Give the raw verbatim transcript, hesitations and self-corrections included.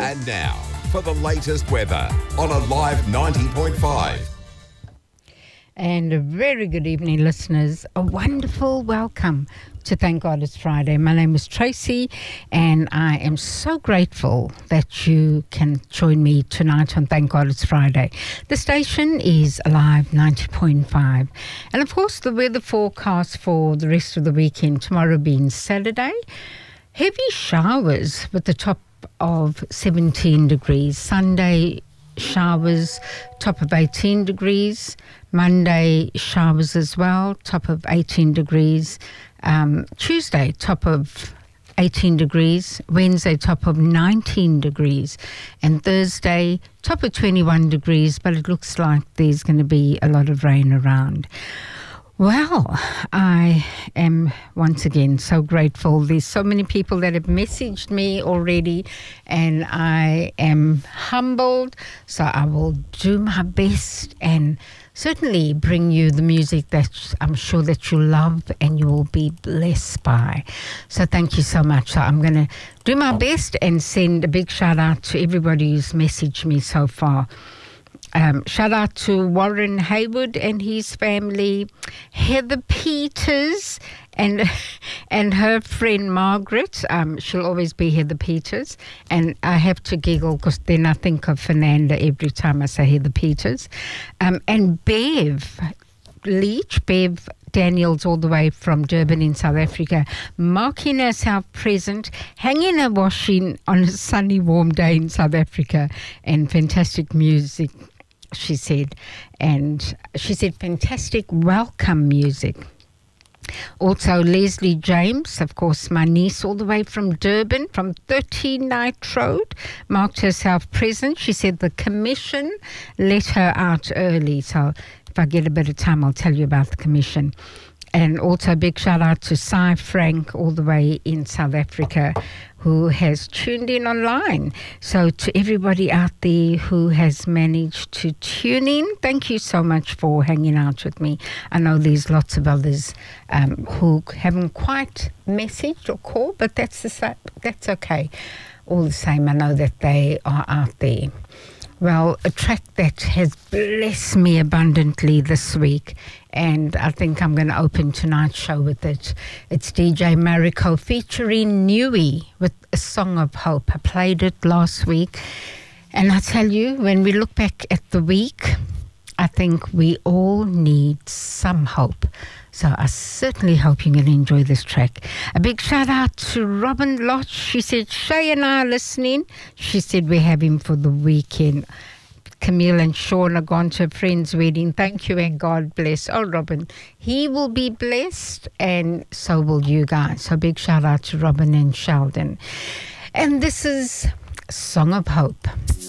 And now, for the latest weather on Alive ninety point five. And a very good evening, listeners. A wonderful welcome to Thank God It's Friday. My name is Tracy, and I am so grateful that you can join me tonight on Thank God It's Friday. The station is Alive ninety point five. And of course, the weather forecast for the rest of the weekend, tomorrow being Saturday, heavy showers with the top of seventeen degrees. Sunday, showers, top of eighteen degrees. Monday, showers as well, top of eighteen degrees. Um, Tuesday, top of eighteen degrees. Wednesday, top of nineteen degrees. And Thursday, top of twenty-one degrees, but it looks like there's going to be a lot of rain around. Well, I am once again so grateful. There's so many people that have messaged me already, and I am humbled. So I will do my best and certainly bring you the music that I'm sure that you love and you will be blessed by. So thank you so much. So I'm going to do my best and send a big shout out to everybody who's messaged me so far. Um, shout out to Warren Haywood and his family, Heather Peters and and her friend Margaret. Um, she'll always be Heather Peters. And I have to giggle because then I think of Fernanda every time I say Heather Peters. Um, and Bev Leach, Bev Daniels, all the way from Durban in South Africa, marking herself present, hanging her washing on a sunny, warm day in South Africa, and fantastic music, she said. And she said fantastic welcome music. Also, Leslie James, of course, my niece, all the way from Durban, from thirteen Knight Road, marked herself present. She said the commission let her out early. So if I get a bit of time, I'll tell you about the commission. And also a big shout out to Cy Frank, all the way in South Africa, who has tuned in online. So to everybody out there who has managed to tune in, thank you so much for hanging out with me. I know there's lots of others um, who haven't quite messaged or called, but that's the sa- that's okay. All the same, I know that they are out there. Well, a track that has blessed me abundantly this week, and I think I'm going to open tonight's show with it. It's D J Mariko featuring Nui with A Song of Hope. I played it last week, and I tell you, when we look back at the week, I think we all need some hope. So I certainly hope you're going to enjoy this track. A big shout out to Robin Lodge. She said, Shay and I are listening. She said we have him for the weekend. Camille and Sean are gone to a friend's wedding. Thank you and God bless. Oh, Robin, he will be blessed and so will you guys. So big shout out to Robin and Sheldon. And this is Song of Hope.